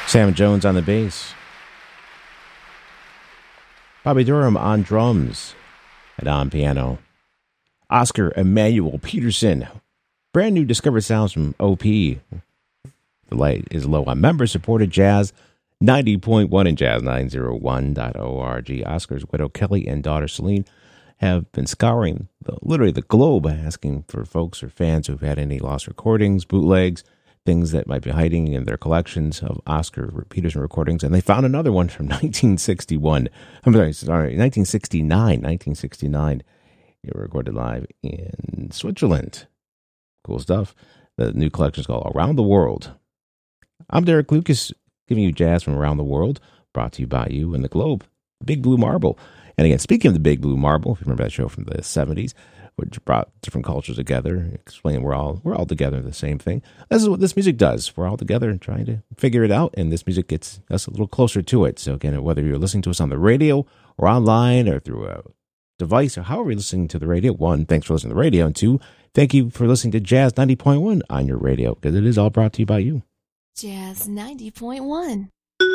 Sam Jones on the bass. Bobby Durham on drums and on piano. Oscar Emmanuel Peterson. Brand new discovered sounds from OP. The light is low on member-supported jazz 90.1 and jazz901.org. Oscar's widow Kelly and daughter Celine have been scouring literally the globe, asking for folks or fans who've had any lost recordings, bootlegs, things that might be hiding in their collections of Oscar Peterson recordings. And they found another one from 1961. 1969. 1969. It was recorded live in Switzerland. Cool stuff. The new collection is called Around the World. I'm Derek Lucas, giving you jazz from around the world, brought to you by you and the globe. Big Blue Marble. And again, speaking of the Big Blue Marble, if you remember that show from the 70s, which brought different cultures together, explaining we're all together, the same thing. This is what this music does. We're all together and trying to figure it out, and this music gets us a little closer to it. So again, whether you're listening to us on the radio or online or through a device or however you're listening to the radio, one, thanks for listening to the radio, and two, thank you for listening to Jazz 90.1 on your radio, because it is all brought to you by you. Jazz 90.1.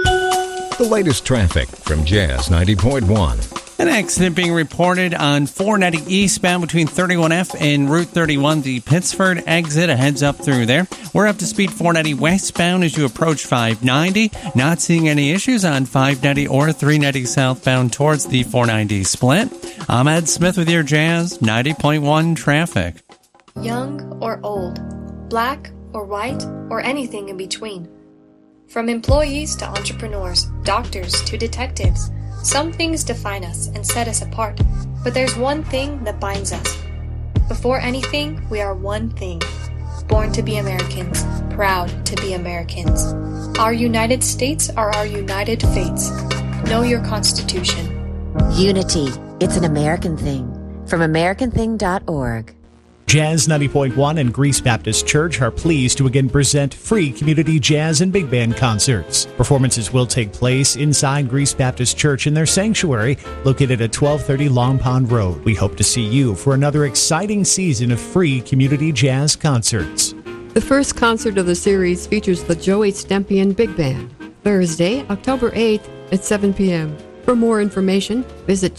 The latest traffic from Jazz 90.1. An accident being reported on 490 eastbound between 31F and Route 31, the Pittsford exit. A heads up through there. We're up to speed 490 westbound as you approach 590. Not seeing any issues on 590 or 390 southbound towards the 490 split. I'm Ed Smith with your Jazz 90.1 traffic. Young or old, black or white, or anything in between. From employees to entrepreneurs, doctors to detectives, some things define us and set us apart, but there's one thing that binds us. Before anything, we are one thing. Born to be Americans, proud to be Americans. Our United States are our united fates. Know your Constitution. Unity. It's an American thing. From AmericanThing.org. Jazz 90.1 and Greece Baptist Church are pleased to again present free community jazz and big band concerts. Performances will take place inside Greece Baptist Church in their sanctuary, located at 1230 Long Pond Road. We hope to see you for another exciting season of free community jazz concerts. The first concert of the series features the Joey Stempian Big Band, Thursday, October 8th at 7 p.m. For more information, visit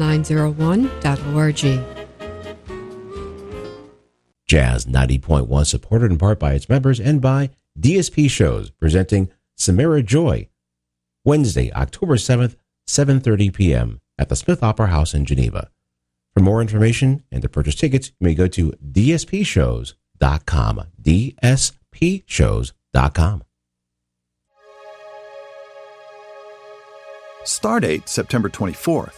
jazz901.org. Jazz 90.1, supported in part by its members and by DSP Shows, presenting Samara Joy, Wednesday, October 7th, 7:30 p.m. at the Smith Opera House in Geneva. For more information and to purchase tickets, you may go to dspshows.com, dspshows.com. Stardate, September 24th.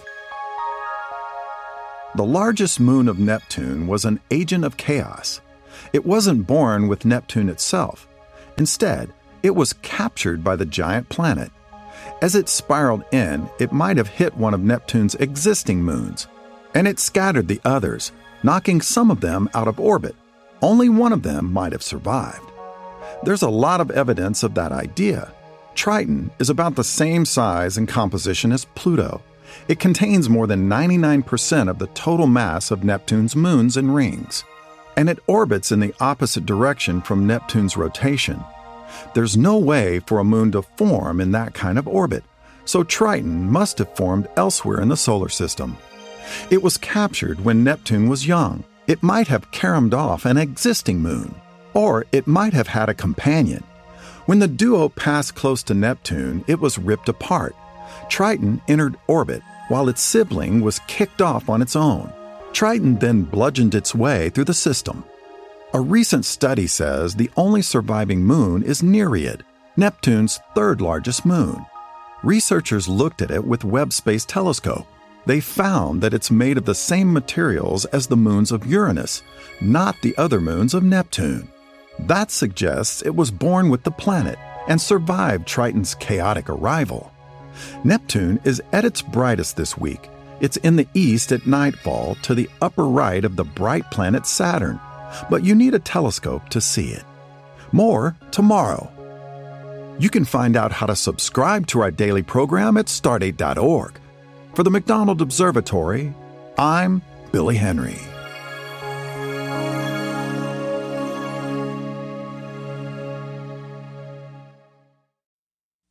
The largest moon of Neptune was an agent of chaos. It wasn't born with Neptune itself. Instead, it was captured by the giant planet. As it spiraled in, it might have hit one of Neptune's existing moons, and it scattered the others, knocking some of them out of orbit. Only one of them might have survived. There's a lot of evidence of that idea. Triton is about the same size and composition as Pluto. It contains more than 99% of the total mass of Neptune's moons and rings, and it orbits in the opposite direction from Neptune's rotation. There's no way for a moon to form in that kind of orbit, so Triton must have formed elsewhere in the solar system. It was captured when Neptune was young. It might have caromed off an existing moon, or it might have had a companion. When the duo passed close to Neptune, it was ripped apart. Triton entered orbit while its sibling was kicked off on its own. Triton then bludgeoned its way through the system. A recent study says the only surviving moon is Nereid, Neptune's third largest moon. Researchers looked at it with Webb Space Telescope. They found that it's made of the same materials as the moons of Uranus, not the other moons of Neptune. That suggests it was born with the planet and survived Triton's chaotic arrival. Neptune is at its brightest this week. It's in the east at nightfall to the upper right of the bright planet Saturn, but you need a telescope to see it. More tomorrow. You can find out how to subscribe to our daily program at stardate.org. For the McDonald Observatory, I'm Billy Henry.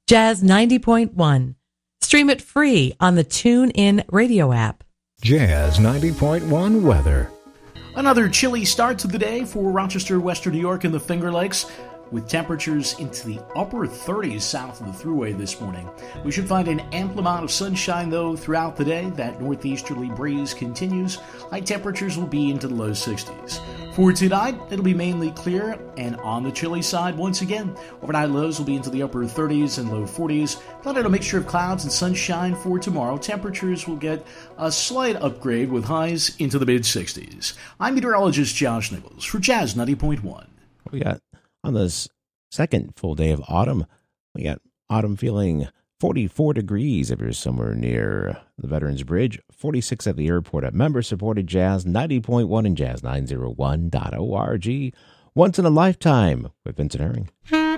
Jazz 90.1. Stream it free on the TuneIn radio app. Jazz 90.1 weather. Another chilly start to the day for Rochester, Western New York, and the Finger Lakes, with temperatures into the upper 30s south of the Thruway this morning. We should find an ample amount of sunshine, though, throughout the day. That northeasterly breeze continues. High temperatures will be into the low 60s. For tonight, it'll be mainly clear and on the chilly side once again. Overnight lows will be into the upper 30s and low 40s. Plenty of a mixture of clouds and sunshine for tomorrow. Temperatures will get a slight upgrade with highs into the mid-60s. I'm meteorologist Josh Nichols for Jazz 90.1. We got on this second full day of autumn, we got autumn feeling 44 degrees if you're somewhere near the Veterans Bridge, 46 at the airport at member-supported Jazz 90.1 and Jazz901.org. Once in a lifetime with Vincent Herring.